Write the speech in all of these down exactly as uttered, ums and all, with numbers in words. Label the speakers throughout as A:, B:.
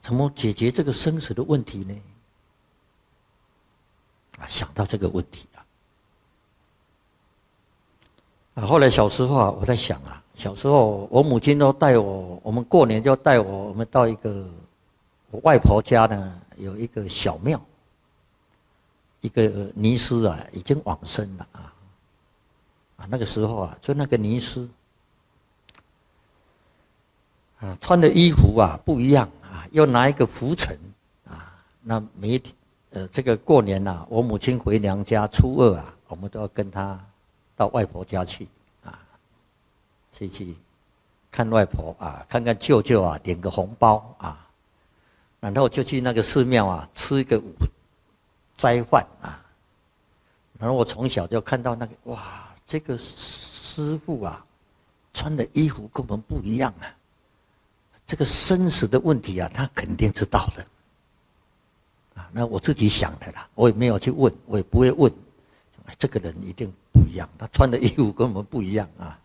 A: 怎么解决这个生死的问题呢？啊，想到这个问题啊，啊，后来小时候啊，我在想啊，小时候我母亲都带我，我们过年就带我，我们到一个我外婆家呢，有一个小庙，一个尼师啊，已经往生了啊，啊，那个时候啊，就那个尼师。啊，穿的衣服啊不一样啊，又拿一个拂尘啊。那每一天，呃，这个过年啊，我母亲回娘家初二啊，我们都要跟她到外婆家去啊，去去看外婆啊，看看舅舅啊，领个红包啊，然后就去那个寺庙啊吃一个午斋饭啊。然后我从小就看到那个哇，这个师父啊，穿的衣服跟我们不一样啊。这个生死的问题啊，他肯定知道的，啊，那我自己想的啦，我也没有去问，我也不会问，这个人一定不一样，他穿的衣服跟我们不一样啊。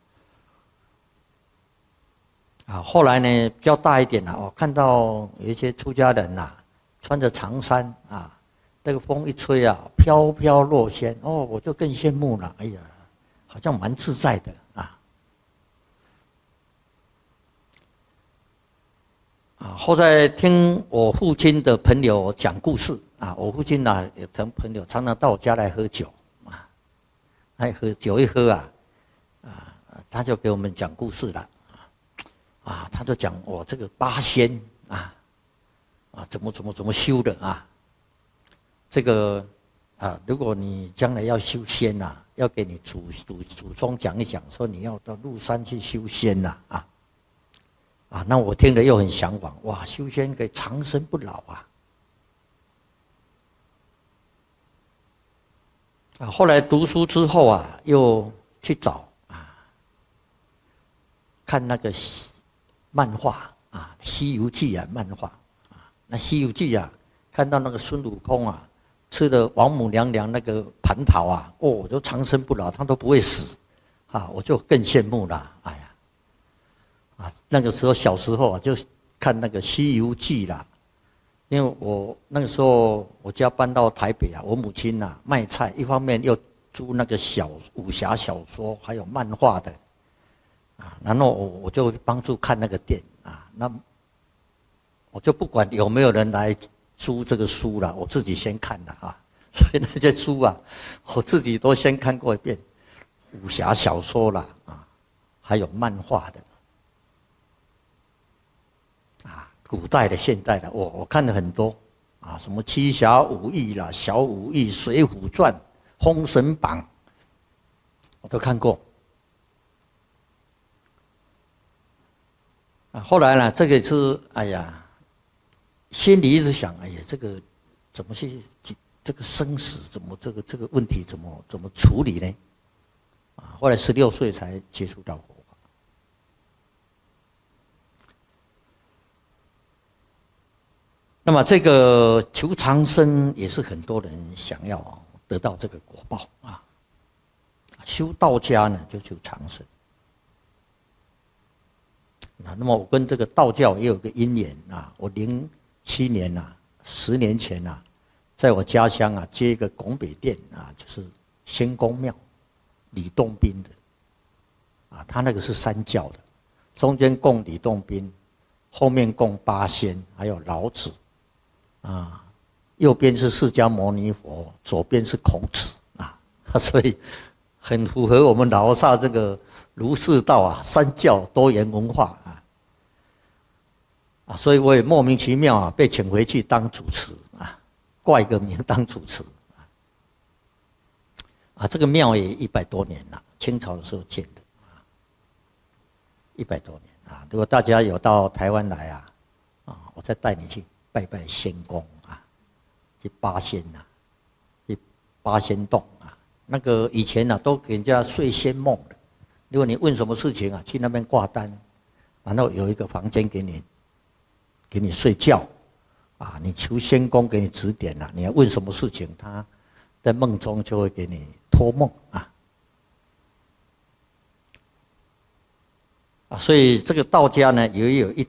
A: 啊，后来呢，比较大一点了，我看到有一些出家人呐、啊，穿着长衫啊，这个风一吹啊，飘飘若仙，哦，我就更羡慕了，哎呀，好像蛮自在的啊。啊，后来听我父亲的朋友讲故事啊，我父亲呢有同朋友常常到我家来喝酒啊，爱喝酒一喝啊，啊，他就给我们讲故事了啊，他就讲我这个八仙啊啊怎么怎么怎么修的啊，这个啊，如果你将来要修仙呐，要给你祖祖祖宗讲一讲，说你要到鹿山去修仙呐啊。啊，那我听了又很向往，哇，修仙可以长生不老啊！啊，后来读书之后啊，又去找啊，看那个漫画啊，《西游记》啊，漫画啊，那《西游记》啊，看到那个孙悟空啊，吃了王母娘娘那个蟠桃啊，哦，就长生不老，他都不会死，啊，我就更羡慕了，哎呀。啊，那个时候小时候啊，就看那个《西游记》啦。因为我那个时候我家搬到台北啊，我母亲啊卖菜，一方面又租那个小武侠小说，还有漫画的啊。然后我我就帮助看那个店啊，那我就不管有没有人来租这个书了，我自己先看了啊。所以那些书啊，我自己都先看过一遍，武侠小说啦啊，还有漫画的。啊，古代的、现代的，我我看了很多啊，什么七侠五义啦、小武义、水浒传、封神榜，我都看过。啊，后来呢，这个是哎呀，心里一直想，哎呀，这个怎么去这个生死怎么这个这个问题怎么怎么处理呢？啊，后来十六岁才接触到佛。那么这个求长生也是很多人想要得到这个果报啊。修道家呢就求长生。那么我跟这个道教也有个因缘啊。我零七年呐、啊，十年前呐、啊，在我家乡啊接一个拱北殿啊，就是仙公庙，李洞宾的啊，他那个是三教的，中间供李洞宾，后面供八仙，还有老子。啊，右边是释迦牟尼佛，左边是孔子啊，所以很符合我们老萨这个儒释道啊三教多元文化啊啊，所以我也莫名其妙啊被请回去当主持啊，挂一个名当主持啊啊，这个庙也一百多年了，清朝的时候建的啊，一百多年啊，如果大家有到台湾来啊啊，我再带你去。拜拜仙公啊，去八仙呐、啊，去八仙洞啊。那个以前呐、啊，都给人家睡仙梦的。如果你问什么事情啊，去那边挂单，然后有一个房间给你，给你睡觉啊。你求仙公给你指点了、啊，你要问什么事情，他在梦中就会给你托梦啊。啊，所以这个道家呢，也有一